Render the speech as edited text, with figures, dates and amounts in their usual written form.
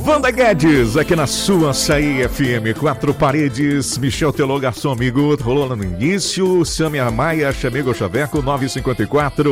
Wanda Guedes, aqui na sua Açaí FM, Quatro Paredes, Michel Telô, garçom amigo, rolou lá no início, Samia Maia, Chamigo Chaveco, 954,